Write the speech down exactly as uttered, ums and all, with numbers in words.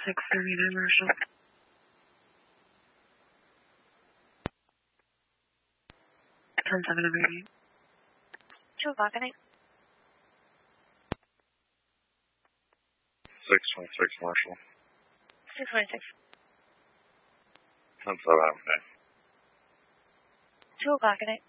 six thirty-nine, Marshall. ten seven, I'm ready. two o'clock at night. six twenty-six, Marshall. six twenty-six. ten seven, I'm ready. two o'clock at night.